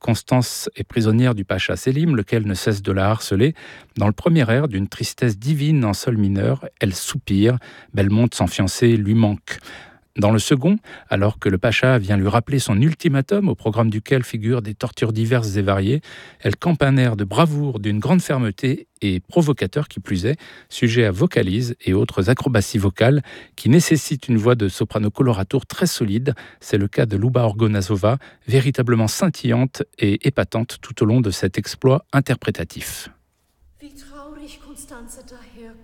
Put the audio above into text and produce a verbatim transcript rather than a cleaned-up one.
Constance est prisonnière du pacha Sélim, lequel ne cesse de la harceler. Dans le premier air, d'une tristesse divine en sol mineur, elle soupire. Belmonte, son fiancé, lui manque. Dans le second, alors que le pacha vient lui rappeler son ultimatum, au programme duquel figurent des tortures diverses et variées, elle campe un air de bravoure, d'une grande fermeté et provocateur qui plus est, sujet à vocalises et autres acrobaties vocales qui nécessitent une voix de soprano coloratour très solide. C'est le cas de Luba Orgonazova, véritablement scintillante et épatante tout au long de cet exploit interprétatif. Wie traurig Constanze daherkommt.